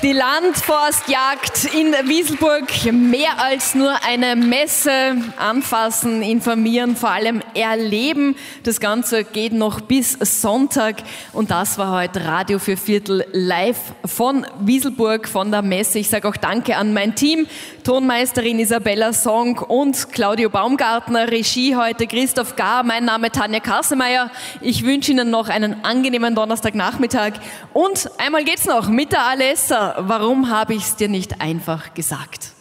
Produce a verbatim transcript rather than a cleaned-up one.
Die Landforstjagd in Wieselburg, mehr als nur eine Messe, anfassen, informieren, vor allem erleben. Das Ganze geht noch bis Sonntag und das war heute Radio für Viertel live von Wieselburg, von der Messe. Ich sage auch Danke an mein Team, Tonmeisterin Isabella Song und Claudio Baumgartner, Regie heute Christoph Gar, mein Name Tanja Kassemeyer. Ich wünsche Ihnen noch einen angenehmen Donnerstagnachmittag und einmal geht's noch mit der Alessa. Warum habe ich es dir nicht einfach gesagt?